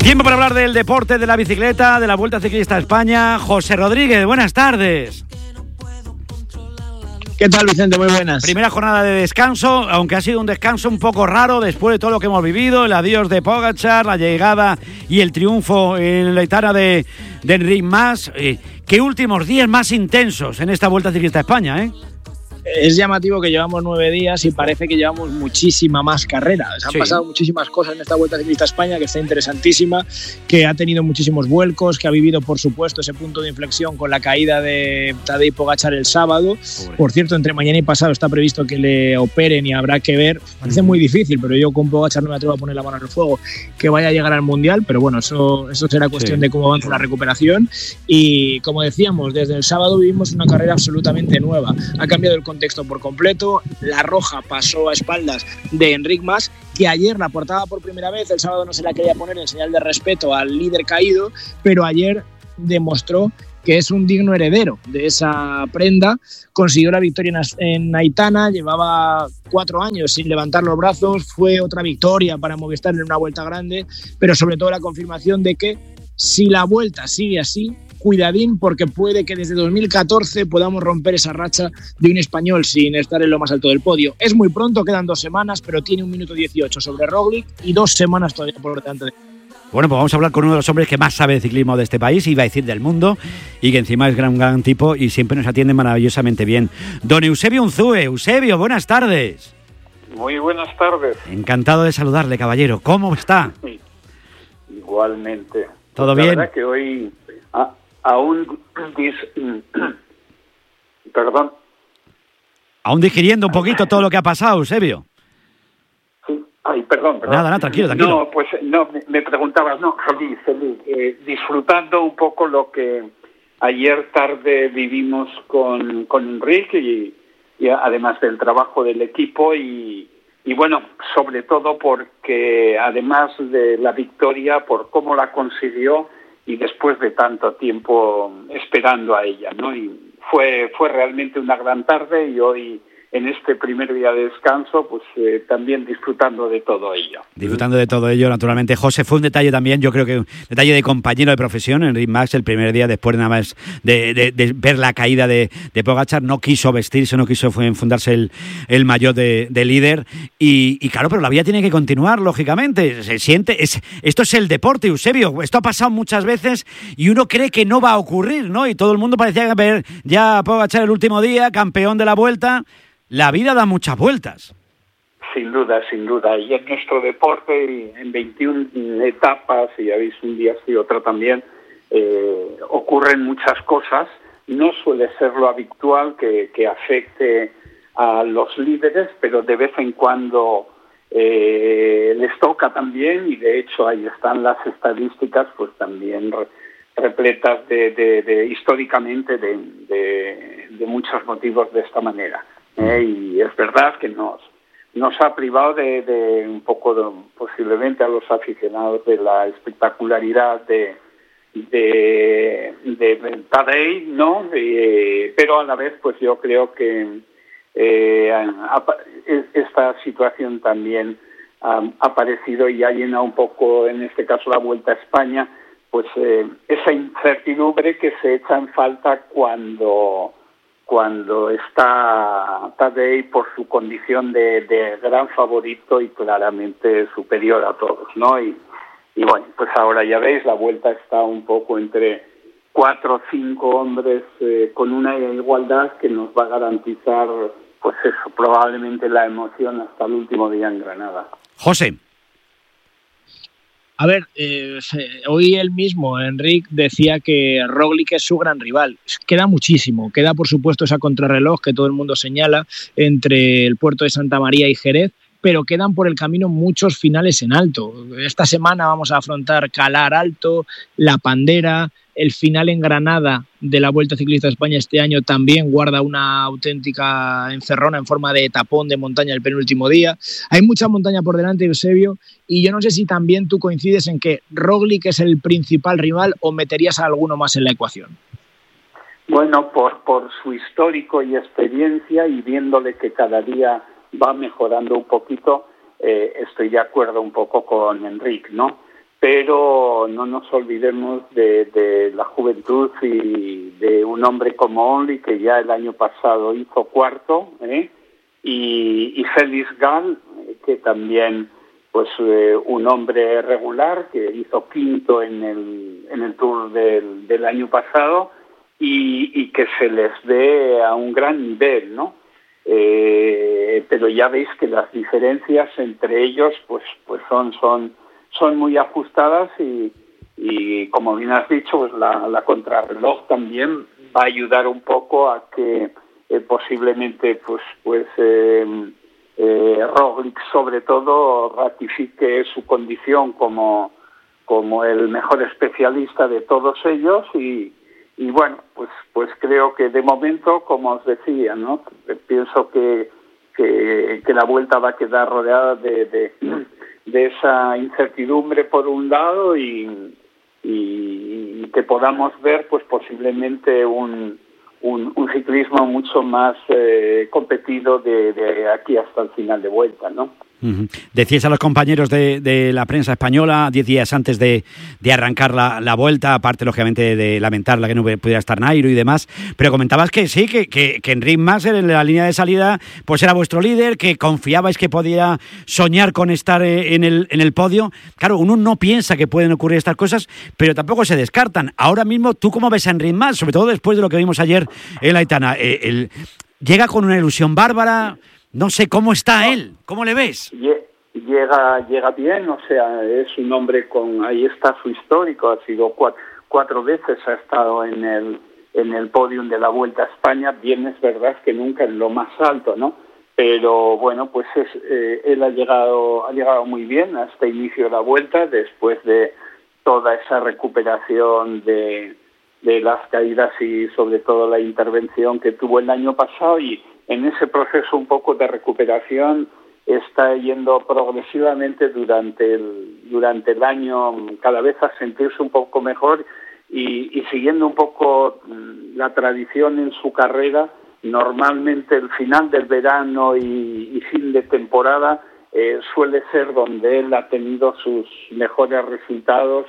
Tiempo para hablar del deporte, de la bicicleta, de la Vuelta Ciclista a España. José Rodríguez, buenas tardes. ¿Qué tal, Vicente? Muy buenas. Primera jornada de descanso, aunque ha sido un descanso un poco raro después de todo lo que hemos vivido, el adiós de Pogačar, la llegada y el triunfo en la Aitana de Enric Mas. ¿Qué últimos días más intensos en esta Vuelta Ciclista a España, eh? Es llamativo que llevamos 9 días y parece que llevamos muchísima más carrera. Han pasado muchísimas cosas en esta Vuelta Ciclista a España, que está interesantísima, que ha tenido muchísimos vuelcos, que ha vivido, por supuesto, ese punto de inflexión con la caída de Tadej Pogačar el sábado. Por cierto, entre mañana y pasado está previsto que le operen y habrá que ver. Parece muy difícil, pero yo con Pogačar no me atrevo a poner la mano en el fuego que vaya a llegar al Mundial, pero bueno, eso será cuestión de cómo avanza la recuperación. Y como decíamos, desde el sábado vivimos una carrera absolutamente nueva. Ha cambiado el contexto por completo. La roja pasó a espaldas de Enric Mas, que ayer la portaba por primera vez. El sábado no se la quería poner en señal de respeto al líder caído, pero ayer demostró que es un digno heredero de esa prenda. Consiguió la victoria en Aitana, llevaba 4 años sin levantar los brazos, fue otra victoria para Movistar en una vuelta grande, pero sobre todo la confirmación de que si la vuelta sigue así, cuidadín, porque puede que desde 2014 podamos romper esa racha de un español sin estar en lo más alto del podio. Es muy pronto, quedan 2 semanas, pero tiene 1 minuto 18 sobre Roglic y 2 semanas todavía por delante de... Bueno, pues vamos a hablar con uno de los hombres que más sabe de ciclismo de este país, iba a decir del mundo, y que encima es gran tipo y siempre nos atiende maravillosamente bien. Don Eusebio Unzúe. Eusebio, buenas tardes. Muy buenas tardes. Encantado de saludarle, caballero. ¿Cómo está? Igualmente. ¿Todo bien? La verdad que hoy aún perdón. Aún digiriendo un poquito todo lo que ha pasado, Eusebio. Sí. Ay, perdón. Nada, tranquilo. No, pues no, me preguntabas, feliz, disfrutando un poco lo que ayer tarde vivimos con Enrique y además del trabajo del equipo y bueno, sobre todo porque además de la victoria, por cómo la consiguió y después de tanto tiempo esperando a ella, ¿no? Y fue realmente una gran tarde y hoy en este primer día de descanso, pues también disfrutando de todo ello. Disfrutando de todo ello, naturalmente. José, fue un detalle también, yo creo que un detalle de compañero de profesión. Enric Mas, el primer día, después nada más de ver la caída de Pogačar, no quiso vestirse, no quiso enfundarse el maillot de líder. Y claro, pero la vida tiene que continuar, lógicamente. Se siente, esto es el deporte, Eusebio. Esto ha pasado muchas veces y uno cree que no va a ocurrir, ¿no? Y todo el mundo parecía ver ya a Pogačar el último día, campeón de la Vuelta. La vida da muchas vueltas. Sin duda. Y en nuestro deporte, en 21 etapas, y habéis un día sí, otro también, ocurren muchas cosas. No suele ser lo habitual que afecte a los líderes, pero de vez en cuando les toca también, y de hecho ahí están las estadísticas, pues también repletas de históricamente de muchos motivos de esta manera. Y es verdad que nos ha privado de un poco, posiblemente a los aficionados, de la espectacularidad de Tadej, ¿no? Pero a la vez, pues yo creo que esta situación también ha aparecido y ha llenado un poco, en este caso, la Vuelta a España, pues esa incertidumbre que se echa en falta cuando está Tadej por su condición de gran favorito y claramente superior a todos, ¿no? Y bueno, pues ahora ya veis, la Vuelta está un poco entre 4 o 5 hombres con una igualdad que nos va a garantizar, pues eso, probablemente la emoción hasta el último día en Granada. José. A ver, hoy él mismo, Enric, decía que Roglic es su gran rival. Queda muchísimo. Queda, por supuesto, esa contrarreloj que todo el mundo señala entre el puerto de Santa María y Jerez, pero quedan por el camino muchos finales en alto. Esta semana vamos a afrontar Calar Alto, La Pandera. El final en Granada de la Vuelta Ciclista a España este año también guarda una auténtica encerrona en forma de etapón de montaña el penúltimo día. Hay mucha montaña por delante, Eusebio, y yo no sé si también tú coincides en que Roglic es el principal rival o meterías a alguno más en la ecuación. Bueno, por su histórico y experiencia y viéndole que cada día va mejorando un poquito, estoy de acuerdo un poco con Enric, ¿no? pero no nos olvidemos de la juventud y de un hombre como Only, que ya el año pasado hizo cuarto, y Félix Gall, que también pues un hombre regular que hizo quinto en el Tour del año pasado y que se les ve a un gran nivel, ¿no? Pero ya veis que las diferencias entre ellos pues son muy ajustadas y como bien has dicho, pues la contrarreloj también va a ayudar un poco a que posiblemente Roglic sobre todo ratifique su condición como el mejor especialista de todos ellos y bueno, pues creo que de momento, como os decía, ¿no? Pienso que la Vuelta va a quedar rodeada de esa incertidumbre por un lado y que podamos ver pues posiblemente un ciclismo mucho más competido de aquí hasta el final de Vuelta, ¿no? Uh-huh. Decíais a los compañeros de la prensa española 10 días antes de arrancar la Vuelta, aparte lógicamente de lamentar la que no pudiera estar Nairo y demás, pero comentabas que sí, que Enric Mas en la línea de salida pues era vuestro líder, que confiabais que podía soñar con estar en el podio. Claro, uno no piensa que pueden ocurrir estas cosas, pero tampoco se descartan. Ahora mismo, ¿tú cómo ves a Enric Mas? Sobre todo después de lo que vimos ayer en la Aitana. Llega con una ilusión bárbara. No sé, ¿cómo está él? ¿Cómo le ves? Llega bien, o sea, es un hombre ahí está su histórico, ha sido cuatro veces ha estado en el podium de la Vuelta a España, bien es verdad que nunca en lo más alto, ¿no? Pero bueno, pues él ha llegado muy bien a este inicio de la Vuelta, después de toda esa recuperación de las caídas y sobre todo la intervención que tuvo el año pasado, y en ese proceso un poco de recuperación está yendo progresivamente durante el año cada vez a sentirse un poco mejor y siguiendo un poco la tradición en su carrera. Normalmente el final del verano y fin de temporada suele ser donde él ha tenido sus mejores resultados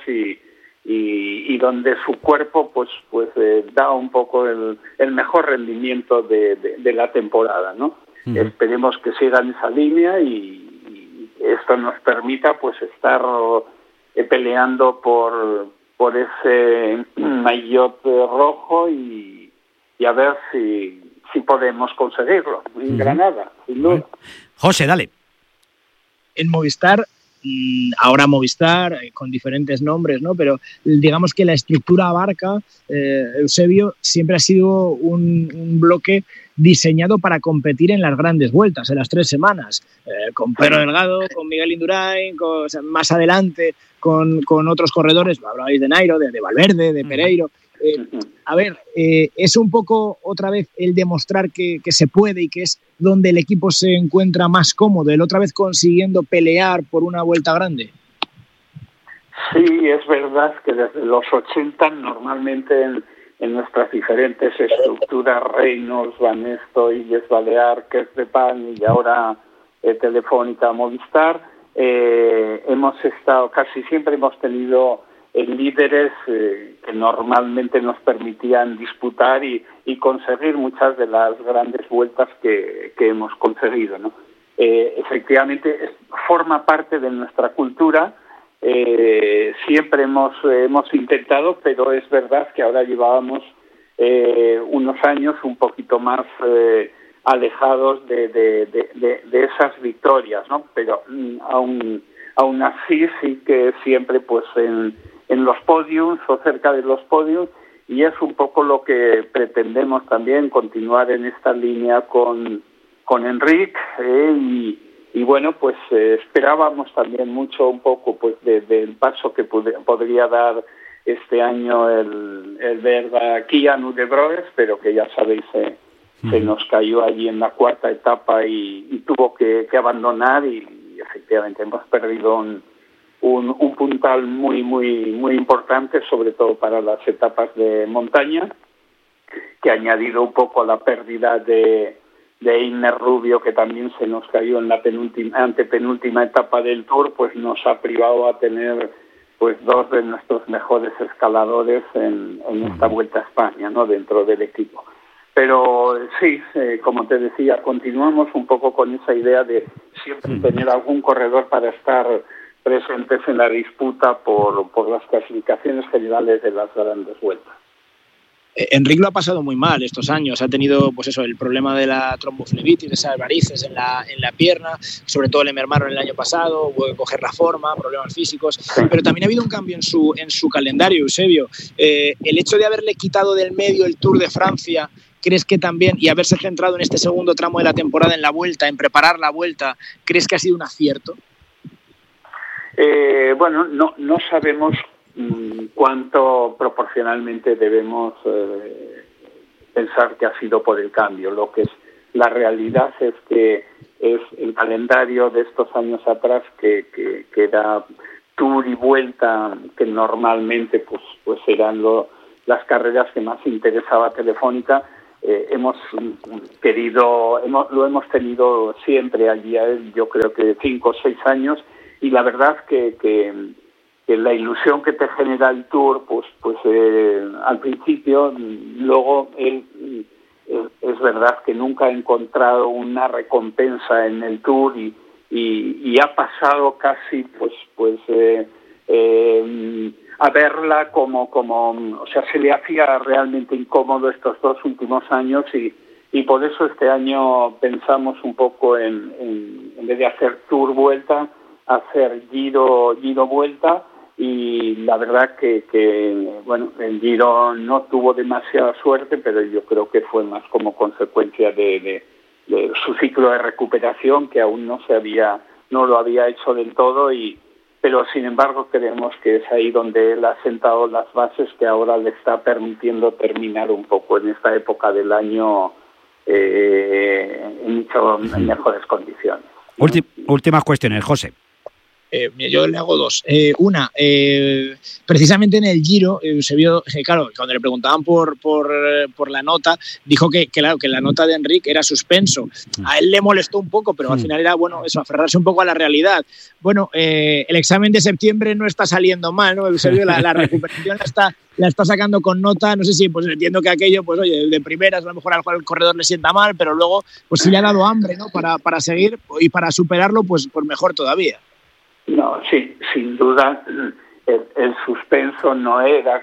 y donde su cuerpo pues da un poco el mejor rendimiento de la temporada, ¿no? Uh-huh. Esperemos que siga en esa línea y esto nos permita pues estar peleando por ese maillot rojo y a ver si podemos conseguirlo en Granada, sin duda. José, dale. En Movistar, ahora Movistar, con diferentes nombres, ¿no? Pero digamos que la estructura abarca, Eusebio, siempre ha sido un bloque diseñado para competir en las grandes vueltas, en las 3 semanas, con Pedro Delgado, con Miguel Indurain, más adelante con otros corredores, hablabais de Nairo, de Valverde, de Pereiro. A ver, es un poco otra vez el demostrar que se puede y que es donde el equipo se encuentra más cómodo, el otra vez consiguiendo pelear por una vuelta grande. Sí, es verdad que desde los 80 normalmente en nuestras diferentes estructuras, Reynolds, Banesto, Illes Balear, Kerstepan y ahora Telefónica, Movistar, casi siempre hemos tenido líderes que normalmente nos permitían disputar y conseguir muchas de las grandes vueltas que hemos conseguido, ¿no? Efectivamente, forma parte de nuestra cultura. Siempre hemos intentado, pero es verdad que ahora llevábamos unos años un poquito más alejados de esas victorias, ¿no? Pero aún así sí que siempre pues en los podiums o cerca de los podiums, y es un poco lo que pretendemos también, continuar en esta línea con Enric, y bueno, pues esperábamos también mucho un poco pues del paso que podría dar este año el Berga Kian de Broes, pero que ya sabéis se nos cayó allí en la cuarta etapa y tuvo que abandonar y efectivamente hemos perdido un puntal muy importante, sobre todo para las etapas de montaña, que ha añadido un poco a la pérdida de Einer Rubio, que también se nos cayó en la antepenúltima etapa del Tour, pues nos ha privado a tener pues dos de nuestros mejores escaladores en esta Vuelta a España, ¿no? Dentro del equipo. Pero sí, como te decía, continuamos un poco con esa idea de siempre tener algún corredor para estar presentes en la disputa por las clasificaciones generales de las grandes vueltas. Enric lo ha pasado muy mal estos años, ha tenido pues eso, el problema de la tromboflebitis, de esas varices en la pierna, sobre todo le mermaron el año pasado, hubo que coger la forma, problemas físicos, sí. Pero también ha habido un cambio en su calendario, Eusebio. El hecho de haberle quitado del medio el Tour de Francia, ¿crees que también, y haberse centrado en este segundo tramo de la temporada en la Vuelta, en preparar la Vuelta, crees que ha sido un acierto? Bueno, no sabemos cuánto proporcionalmente debemos pensar que ha sido por el cambio. Lo que es la realidad es que es el calendario de estos años atrás que era Tour y Vuelta, que normalmente pues eran las carreras que más interesaba a Telefónica. Lo hemos tenido siempre allí, yo creo que 5 o 6 años, y la verdad que la ilusión que te genera el Tour, pues al principio, luego es verdad que nunca ha encontrado una recompensa en el Tour y ha pasado casi a verla como, o sea, se le hacía realmente incómodo estos 2 últimos años y por eso este año pensamos un poco en vez de hacer Tour Vuelta, hacer Giro Vuelta. Y la verdad que bueno, el Giro no tuvo demasiada suerte, pero yo creo que fue más como consecuencia de su ciclo de recuperación, que aún no lo había hecho del todo, pero sin embargo creemos que es ahí donde él ha sentado las bases que ahora le está permitiendo terminar un poco en esta época del año en mejores condiciones. Últimas cuestiones, José. Yo le hago 2. Una, precisamente en el Giro se vio, claro, cuando le preguntaban por la nota, dijo que la nota de Enric era suspenso. A él le molestó un poco, pero al final era, bueno, eso, aferrarse un poco a la realidad. Bueno, el examen de septiembre no está saliendo mal, ¿no? Eusebio, la recuperación la está sacando con nota. No sé si, pues entiendo que aquello, pues oye, de primeras a lo mejor al corredor le sienta mal, pero luego, pues sí le ha dado hambre, ¿no? Para seguir y para superarlo, pues mejor todavía. No, sí, sin duda el suspenso no era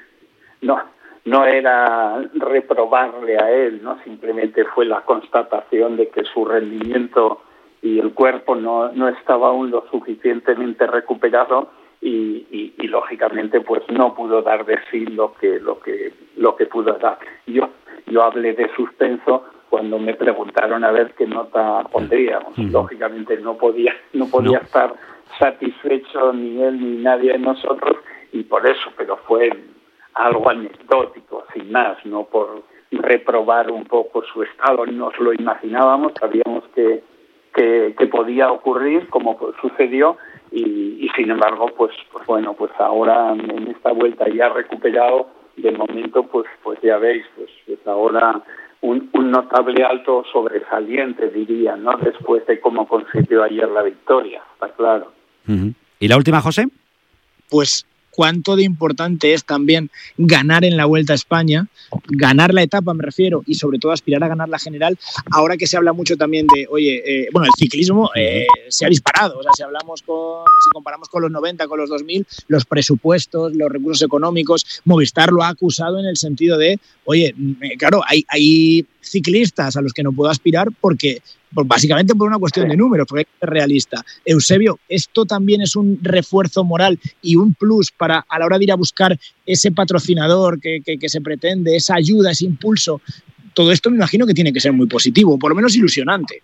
reprobarle a él, no, simplemente fue la constatación de que su rendimiento y el cuerpo no estaba aún lo suficientemente recuperado y lógicamente pues no pudo dar de sí lo que pudo dar. Yo hablé de suspenso cuando me preguntaron a ver qué nota pondríamos. Lógicamente no podía estar satisfecho ni él ni nadie de nosotros, y por eso, pero fue algo anecdótico, sin más, no por reprobar un poco su estado. Nos lo imaginábamos, sabíamos que podía ocurrir, como sucedió, y sin embargo, pues bueno, pues ahora en esta vuelta ya recuperado, de momento, pues ya veis, pues ahora un notable alto sobresaliente, diría, ¿no? Después de cómo consiguió ayer la victoria, está claro. ¿Y la última, José? Pues cuánto de importante es también ganar en la Vuelta a España, ganar la etapa me refiero, y sobre todo aspirar a ganar la general, ahora que se habla mucho también de, bueno, el ciclismo se ha disparado, o sea, si comparamos con los 90, con los 2000, los presupuestos, los recursos económicos, Movistar lo ha acusado en el sentido de, claro, hay ciclistas a los que no puedo aspirar porque básicamente por una cuestión de números, porque hay que ser realista. Eusebio, ¿esto también es un refuerzo moral y un plus a la hora de ir a buscar ese patrocinador que se pretende, esa ayuda, ese impulso? Todo esto me imagino que tiene que ser muy positivo, por lo menos ilusionante.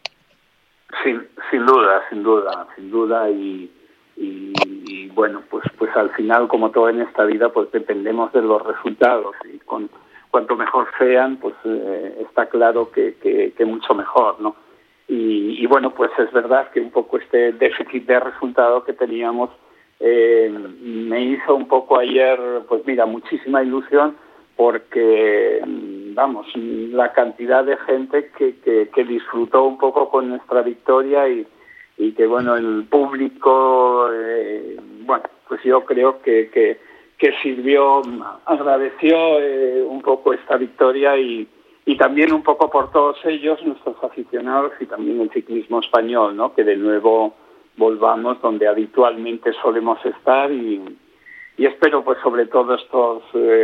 Sin duda, y bueno, pues al final, como todo en esta vida, pues dependemos de los resultados, y cuanto mejor sean, pues está claro que mucho mejor, ¿no? Y bueno, pues es verdad que un poco este déficit de resultado que teníamos me hizo un poco ayer, pues mira, muchísima ilusión, porque vamos, la cantidad de gente que disfrutó un poco con nuestra victoria y que bueno, el público, bueno, pues yo creo que sirvió, agradeció un poco esta victoria y también un poco por todos ellos, nuestros aficionados y también el ciclismo español, ¿no? Que de nuevo volvamos donde habitualmente solemos estar y espero pues sobre todo estos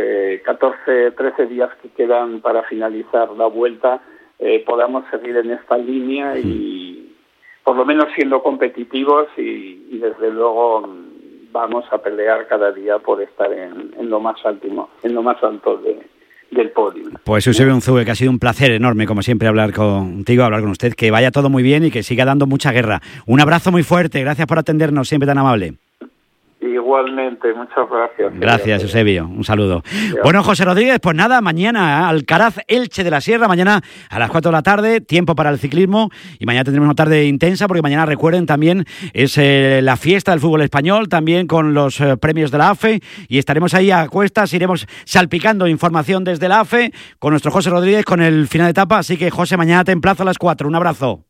13 días que quedan para finalizar la vuelta podamos seguir en esta línea y por lo menos siendo competitivos y desde luego vamos a pelear cada día por estar en lo más alto del podio. Pues Eusebio Unzue, que ha sido un placer enorme, como siempre, hablar con usted, que vaya todo muy bien y que siga dando mucha guerra. Un abrazo muy fuerte, gracias por atendernos, siempre tan amable. Igualmente, muchas gracias. Gracias, Eusebio, un saludo. Bueno, José Rodríguez, pues nada, mañana Alcaraz, Elche de la Sierra, mañana a las 4 de la tarde, tiempo para el ciclismo, y mañana tendremos una tarde intensa, porque mañana, recuerden, también es la fiesta del fútbol español, también con los premios de la AFE, y estaremos ahí a cuestas, iremos salpicando información desde la AFE, con nuestro José Rodríguez, con el final de etapa, así que, José, mañana te emplazo a las 4, un abrazo.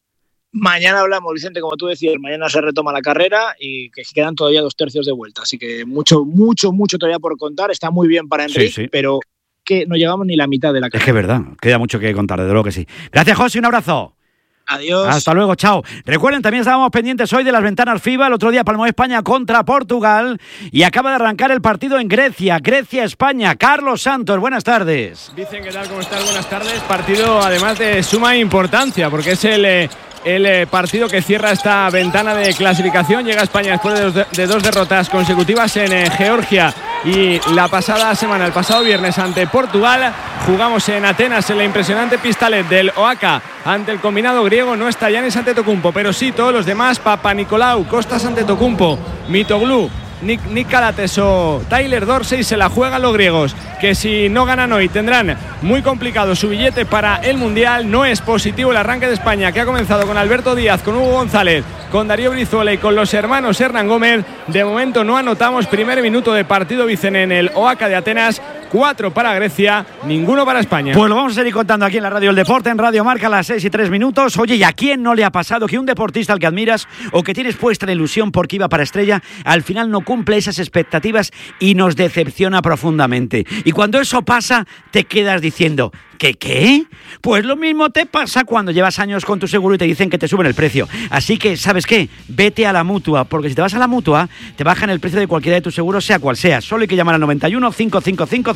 Mañana hablamos, Vicente, como tú decías, mañana se retoma la carrera y que quedan todavía 2 tercios de vuelta, así que mucho todavía por contar, está muy bien para Enric, sí. Pero que no llegamos ni la mitad de la carrera. Es que es verdad, queda mucho que contar, desde luego que sí. Gracias, José, un abrazo. Adiós. Hasta luego, chao. Recuerden, también estábamos pendientes hoy de las ventanas FIBA. El otro día palmó España contra Portugal y acaba de arrancar el partido en Grecia. Grecia-España. Carlos Santos, buenas tardes. Dicen, ¿qué tal? ¿Cómo estás? Buenas tardes. Partido además de suma importancia porque es el partido que cierra esta ventana de clasificación. Llega a España después de 2 derrotas consecutivas en Georgia y la pasada semana, el pasado viernes, ante Portugal. Jugamos en Atenas en la impresionante Pistalet del Oaca ante el combinado griego. No está Giannis Antetokounmpo, pero sí todos los demás: Papanikolaou, Kostas Antetokounmpo, Mitoglou, Nick Calates o Tyler Dorsey. Se la juegan los griegos, que si no ganan hoy tendrán muy complicado su billete para el Mundial. No es positivo el arranque de España, que ha comenzado con Alberto Díaz, con Hugo González, con Darío Brizuela y con los hermanos Hernán Gómez. De momento no anotamos. Primer minuto de partido, Vicen, en el Oaca de Atenas. 4 para Grecia, ninguno para España. Pues lo vamos a seguir contando aquí en la Radio El Deporte, en Radio Marca, a las 6:03. Oye, ¿y a quién no le ha pasado que un deportista al que admiras o que tienes puesta la ilusión porque iba para estrella, al final no cumple esas expectativas y nos decepciona profundamente? Y cuando eso pasa, te quedas diciendo: ¿Qué? Pues lo mismo te pasa cuando llevas años con tu seguro y te dicen que te suben el precio. Así que, ¿sabes qué? Vete a la Mutua, porque si te vas a la Mutua, te bajan el precio de cualquiera de tus seguros, sea cual sea. Solo hay que llamar al 91 555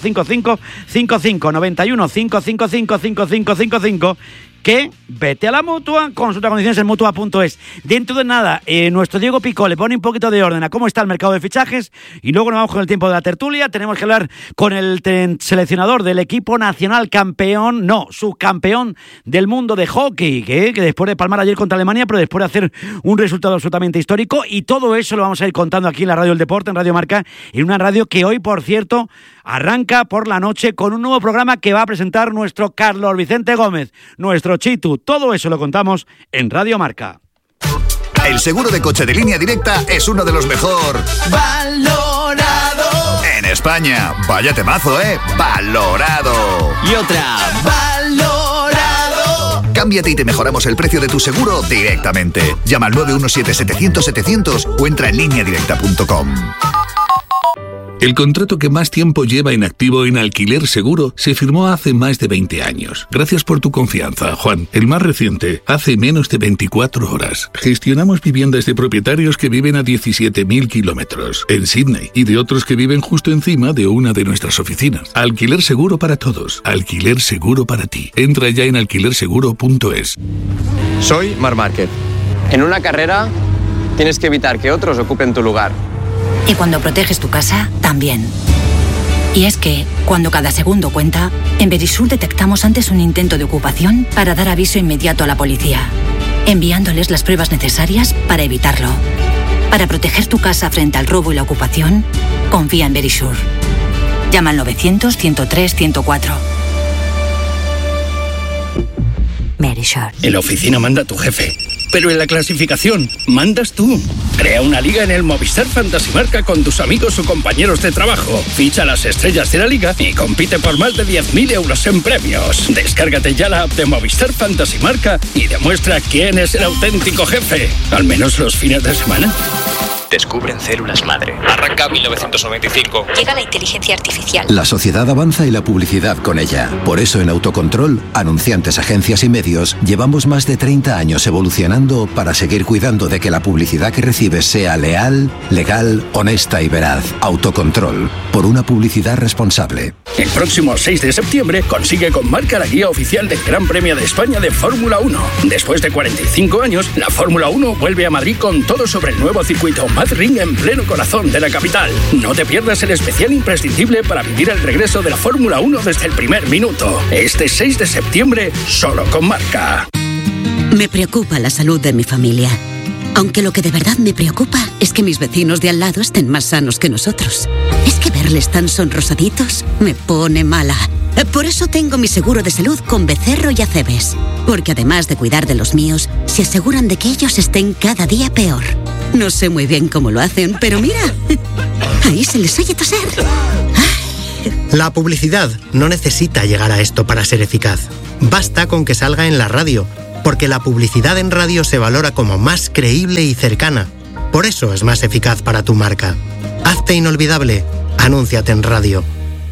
5555, 91 555 5555. Que vete a la Mutua, consulta condiciones en Mutua.es. Dentro de nada, nuestro Diego Picó le pone un poquito de orden a cómo está el mercado de fichajes y luego nos vamos con el tiempo de la tertulia. Tenemos que hablar con el seleccionador del equipo nacional subcampeón del mundo de hockey, que después de palmar ayer contra Alemania, pero después de hacer un resultado absolutamente histórico, y todo eso lo vamos a ir contando aquí en la Radio El Deporte, en Radio Marca, en una radio que hoy, por cierto, arranca por la noche con un nuevo programa que va a presentar nuestro Carlos Vicente Gómez, nuestro Chitu. Todo eso lo contamos en Radio Marca. El seguro de coche de Línea Directa es uno de los mejor valorado en España. Vaya temazo, valorado. Y otra, valorado. Cámbiate y te mejoramos el precio de tu seguro directamente. Llama al 917-700-700 o entra en lineadirecta.com. El contrato que más tiempo lleva en activo en Alquiler Seguro se firmó hace más de 20 años. Gracias por tu confianza, Juan. El más reciente, hace menos de 24 horas. Gestionamos viviendas de propietarios que viven a 17.000 kilómetros en Sydney y de otros que viven justo encima de una de nuestras oficinas. Alquiler Seguro para todos. Alquiler Seguro para ti. Entra ya en alquilerseguro.es. Soy Marc Márquez. En una carrera tienes que evitar que otros ocupen tu lugar. Y cuando proteges tu casa, también. Y es que, cuando cada segundo cuenta, en Verisur detectamos antes un intento de ocupación para dar aviso inmediato a la policía, enviándoles las pruebas necesarias para evitarlo. Para proteger tu casa frente al robo y la ocupación, confía en Verisur. Llama al 900-103-104. Verisur. En la oficina manda tu jefe, pero en la clasificación mandas tú. Crea una liga en el Movistar Fantasy Marca con tus amigos o compañeros de trabajo. Ficha las estrellas de la liga y compite por más de 10.000 euros en premios. Descárgate ya la app de Movistar Fantasy Marca y demuestra quién es el auténtico jefe. Al menos los fines de semana. Descubren células madre. Arranca 1995. Llega la inteligencia artificial. La sociedad avanza y la publicidad con ella. Por eso en Autocontrol, anunciantes, agencias y medios, llevamos más de 30 años evolucionando para seguir cuidando de que la publicidad que recibes sea leal, legal, honesta y veraz. Autocontrol, por una publicidad responsable. El próximo 6 de septiembre consigue con Marca la guía oficial del Gran Premio de España de Fórmula 1. Después de 45 años, la Fórmula 1 vuelve a Madrid con todo sobre el nuevo circuito Madrid en pleno corazón de la capital. No te pierdas el especial imprescindible para vivir el regreso de la Fórmula 1 desde el primer minuto. Este 6 de septiembre, solo con Marca. Me preocupa la salud de mi familia. Aunque lo que de verdad me preocupa es que mis vecinos de al lado estén más sanos que nosotros. Es que verles tan sonrosaditos me pone mala. Por eso tengo mi seguro de salud con Becerro y Acebes. Porque además de cuidar de los míos, se aseguran de que ellos estén cada día peor. No sé muy bien cómo lo hacen, pero mira, ahí se les oye toser. La publicidad no necesita llegar a esto para ser eficaz. Basta con que salga en la radio, porque la publicidad en radio se valora como más creíble y cercana. Por eso es más eficaz para tu marca. Hazte inolvidable. Anúnciate en radio.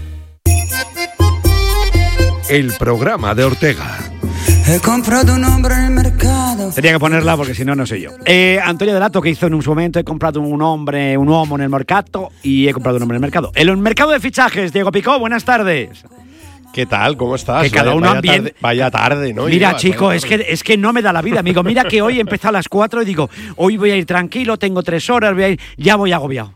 El programa de Ortega. He comprado un hombre en el mercado. Tenía que ponerla porque si no, no sé yo. Antonio Delato, que hizo en su momento, he comprado un uomo en el mercado y he comprado un hombre en el mercado. El mercado de fichajes, Diego Picó, buenas tardes. ¿Qué tal? ¿Cómo estás? Que cada uno bien. Vaya tarde, ¿no? Mira, chico, es que no me da la vida, amigo. Mira que hoy he empezado a las 4 y digo, hoy voy a ir tranquilo, tengo 3 horas, ya voy agobiado.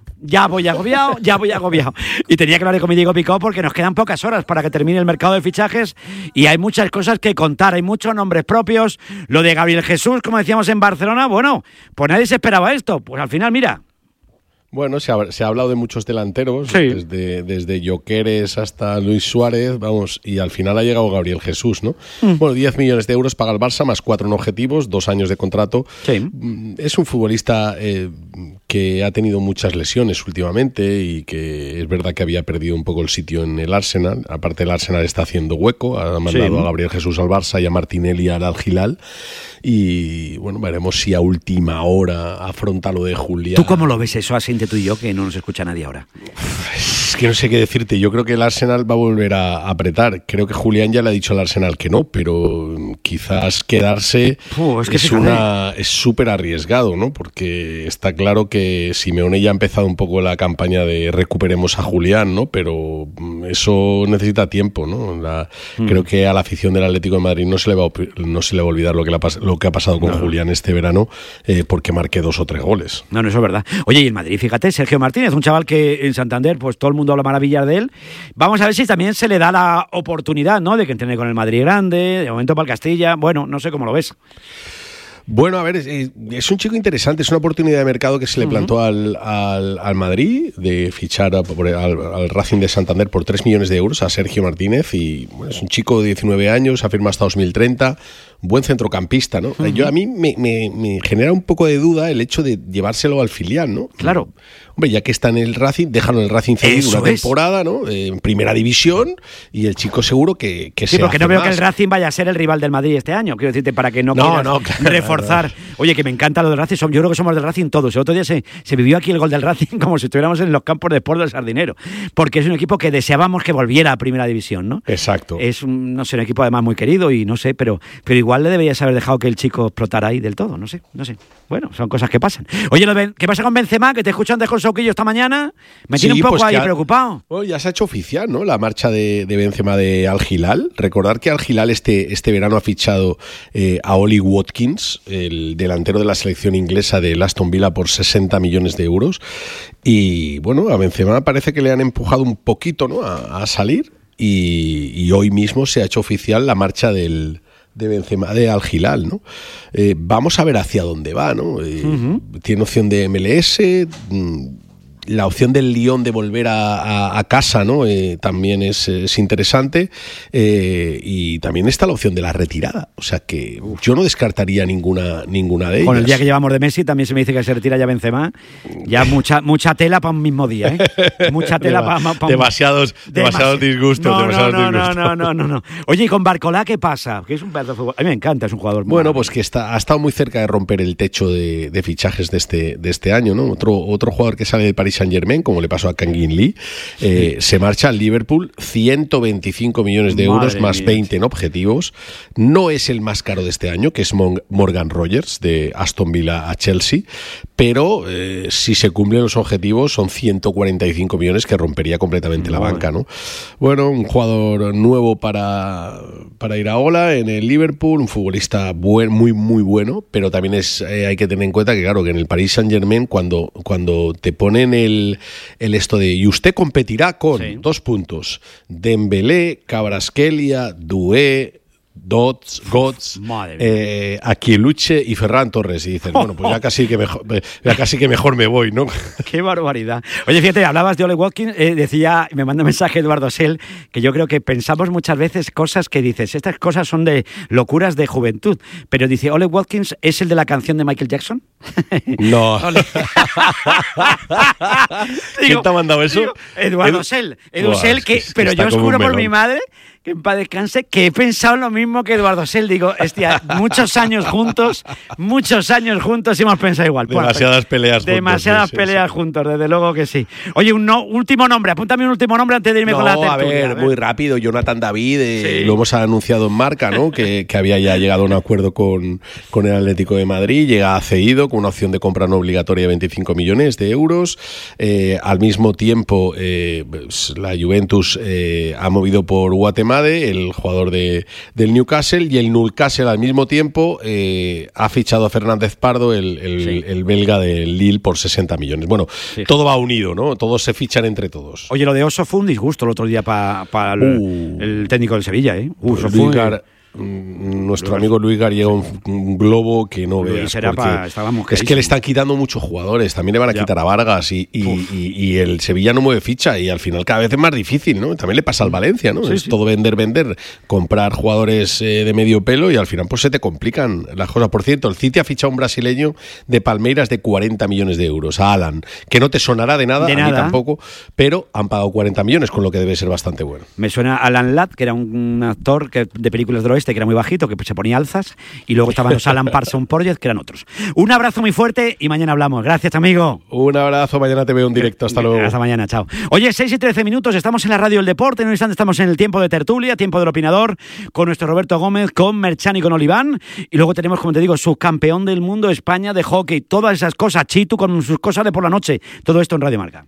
Y tenía que hablar con mi Diego Picó porque nos quedan pocas horas para que termine el mercado de fichajes y hay muchas cosas que contar, hay muchos nombres propios. Lo de Gabriel Jesús, como decíamos en Barcelona, bueno, pues nadie se esperaba esto. Pues al final, mira. Bueno, se ha hablado de muchos delanteros, sí. desde Gyökeres hasta Luis Suárez, vamos, y al final ha llegado Gabriel Jesús, ¿no? Bueno, 10 millones de euros paga el Barça, más 4 en objetivos, 2 años de contrato. Sí. Es un futbolista que ha tenido muchas lesiones últimamente y que es verdad que había perdido un poco el sitio en el Arsenal. Aparte, el Arsenal está haciendo hueco, ha mandado a Gabriel Jesús al Barça y a Martinelli al Al-Hilal. Y bueno, veremos si a última hora afronta lo de Julián. ¿Tú cómo lo ves eso, asiente tú y yo, que no nos escucha nadie ahora? Es que no sé qué decirte. Yo creo que el Arsenal va a volver a apretar. Creo que Julián ya le ha dicho al Arsenal que no, pero quizás quedarse es súper arriesgado, ¿no? Porque está claro que Simeone ya ha empezado un poco la campaña de recuperemos a Julián, ¿no? Pero eso necesita tiempo, ¿no? Creo que a la afición del Atlético de Madrid no se le va a olvidar lo que ha pasado con Julián este verano, porque marque 2 o 3 goles. No, eso es verdad. Oye, y el Madrid, fíjate, Sergio Martínez, un chaval que en Santander, pues todo el mundo habla maravillas de él. Vamos a ver si también se le da la oportunidad, ¿no? De que entrene con el Madrid grande, de momento para el Castilla. Bueno, no sé cómo lo ves. Bueno, a ver, es un chico interesante, es una oportunidad de mercado que se le plantó al Madrid de fichar al Racing de Santander por 3 millones de euros a Sergio Martínez y bueno, es un chico de 19 años, ha firmado hasta 2030, buen centrocampista, ¿no? A mí me genera un poco de duda el hecho de llevárselo al filial, ¿no? Claro. Hombre, ya que está en el Racing, déjalo en el Racing cedido una temporada, ¿no? En primera división y el chico seguro que sí, porque no veo que el Racing vaya a ser el rival del Madrid este año, quiero decirte, para que no reforzar. Oye, que me encanta lo del Racing, yo creo que somos del Racing todos. El otro día se vivió aquí el gol del Racing como si estuviéramos en los campos de Sport del Sardinero, porque es un equipo que deseábamos que volviera a primera división, ¿no? Exacto. Es un equipo además muy querido y no sé, pero igual le deberías haber dejado que el chico explotara ahí del todo, no sé. Bueno, son cosas que pasan. Oye, ¿qué pasa con Benzema? Que te escuchan de Sauquillo esta mañana. Me tiene un poco ahí preocupado. Bueno, ya se ha hecho oficial, ¿no? La marcha de Benzema de Al-Hilal. Recordar que Al-Hilal este verano ha fichado a Oli Watkins, el delantero de la selección inglesa de Aston Villa, por 60 millones de euros. Y bueno, a Benzema parece que le han empujado un poquito, ¿no? a salir. Y hoy mismo se ha hecho oficial la marcha de Benzema de Al-Hilal, ¿no? Vamos a ver hacia dónde va, ¿no? Tiene opción de MLS. La opción del Lyon de volver a casa, ¿no? También es interesante. Y también está la opción de la retirada. O sea que yo no descartaría ninguna de ellas. Con el día que llevamos de Messi también se me dice que se retira ya Benzema. Ya mucha tela para un mismo día, ¿eh? Mucha tela para demasiados disgustos. No. Oye, ¿y con Barcolá qué pasa? Que es un pedazo de fútbol. A mí me encanta, es un jugador muy bueno, pues que ha estado muy cerca de romper el techo de fichajes de este año, ¿no? Otro jugador que sale del Paris Saint-Germain, como le pasó a Kangin Lee, se marcha al Liverpool, 125 millones de euros más 20 en objetivos. No es el más caro de este año, que es Morgan Rogers, de Aston Villa a Chelsea, pero si se cumplen los objetivos son 145 millones que rompería completamente la banca, ¿no? Bueno, un jugador nuevo para Iraola en el Liverpool, un futbolista muy bueno, pero también hay que tener en cuenta que claro, que en el Paris Saint-Germain cuando te ponen el esto de y usted competirá con 2 puntos, Dembélé, Kvaratskhelia, Doué, Götze, Aquiluche y Ferran Torres, y dicen, bueno, pues ya casi que mejor me voy, ¿no? Qué barbaridad. Oye, fíjate, hablabas de Ole Watkins, me manda un mensaje Eduardo Sell, que yo creo que pensamos muchas veces cosas que dices, estas cosas son de locuras de juventud, pero dice, Ole Watkins es el de la canción de Michael Jackson. No. ¿Quién te ha mandado eso? Eduardo Sell, pero yo os juro por mi madre, que en paz descanse, que he pensado lo mismo que Eduardo Sell. Digo, hostia, muchos años juntos y hemos pensado igual. Demasiadas peleas juntos, desde luego que sí. Oye, último nombre, apúntame un último nombre antes de irme con la tertulia. A ver, muy rápido, Jonathan David, lo hemos anunciado en Marca, ¿no? que había ya llegado a un acuerdo con el Atlético de Madrid, llega cedido con una opción de compra no obligatoria de 25 millones de euros. Al mismo tiempo, la Juventus ha movido por Guatemala, el jugador del Newcastle, y el Newcastle al mismo tiempo ha fichado a Fernández Pardo, el belga del Lille, por 60 millones. Bueno, todo va unido, ¿no? Todos se fichan entre todos. Oye, lo de Oso fue un disgusto el otro día para el técnico del Sevilla, ¿eh? Nuestro amigo Luis Gar llega un globo que no veas. Es que le están quitando muchos jugadores. También le van a quitar a Vargas y el Sevilla no mueve ficha y al final cada vez es más difícil, ¿no? También le pasa al Valencia, ¿no? Es todo vender, comprar jugadores de medio pelo y al final pues se te complican las cosas. Por cierto, el City ha fichado a un brasileño de Palmeiras de 40 millones de euros, a Alan, que no te sonará de nada, a mí tampoco, pero han pagado 40 millones, con lo que debe ser bastante bueno. Me suena a Alan Ladd, que era un actor de películas del oeste, que era muy bajito, que se ponía alzas, y luego estaban los Alan Parsons Project, que eran otros. Un abrazo muy fuerte y mañana hablamos. Gracias, amigo. Un abrazo, mañana te veo en directo. Hasta luego. Hasta mañana, chao. Oye, 6:13, estamos en la radio del deporte, en un instante estamos en el tiempo de tertulia, tiempo del opinador, con nuestro Roberto Gómez, con Merchan y con Oliván, y luego tenemos, como te digo, subcampeón del mundo España de hockey, todas esas cosas, Chitu con sus cosas de por la noche, todo esto en Radio Marca.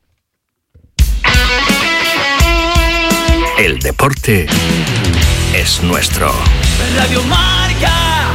El deporte es nuestro. Radio Marca.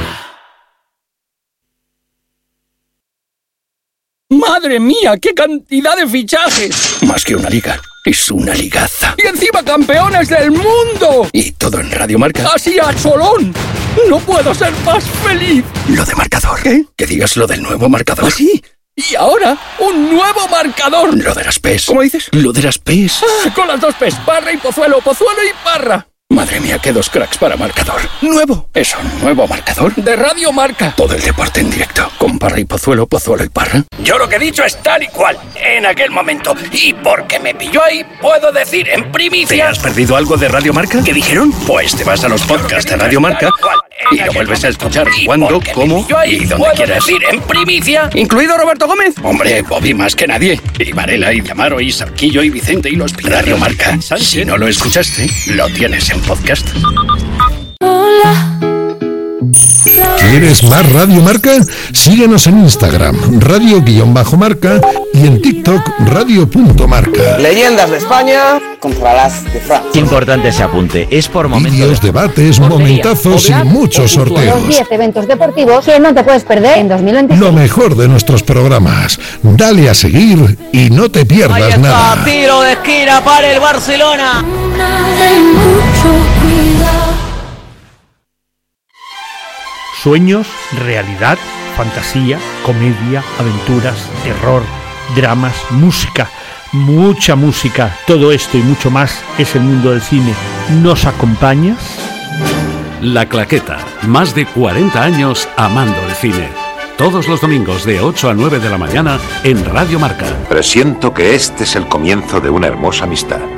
¡Madre mía! ¡Qué cantidad de fichajes! Más que una liga, es una ligaza. ¡Y encima campeones del mundo! Y todo en Radio Marca. ¡Así a cholón! ¡No puedo ser más feliz! Lo de marcador. ¿Qué? Que digas lo del nuevo marcador. ¿Ah, sí? Y ahora, un nuevo marcador. Lo de las P's. ¿Cómo dices? Lo de las P's. Ah, con las 2 P's, Parra y Pozuelo, Pozuelo y Parra. Madre mía, qué 2 cracks para marcador. Nuevo. ¿Eso, nuevo marcador? De Radio Marca. Todo el deporte en directo. Con Parra y Pozuelo, Pozuelo y Parra. Yo lo que he dicho es tal y cual, en aquel momento. Y porque me pilló ahí, puedo decir en primicia... ¿Te has perdido algo de Radio Marca? ¿Qué dijeron? Pues te vas a los podcasts de Radio Marca y lo vuelves a escuchar cuando, cómo y donde quieras. Decir en primicia, incluido Roberto Gómez. Hombre, Bobby más que nadie. Y Varela, y Diamaro, y Sarquillo, y Vicente, y los Radio Marca. Si no lo escuchaste, lo tienes en podcast. ¿Quieres más Radio Marca? Síguenos en Instagram, radio_marca, y en TikTok, radio.marca. Leyendas de España contra las de Francia. Importante ese apunte, es por momentos. Vídeos, debates, momentazos y muchos sorteos. Los 10 eventos deportivos que no te puedes perder en 2025. Lo mejor de nuestros programas. Dale a seguir y no te pierdas nada. Tiro de esquina para el Barcelona. Sueños, realidad, fantasía, comedia, aventuras, terror, dramas, música, mucha música. Todo esto y mucho más es el mundo del cine. ¿Nos acompañas? La Claqueta, más de 40 años amando el cine. Todos los domingos de 8 a 9 de la mañana en Radio Marca. Presiento que este es el comienzo de una hermosa amistad.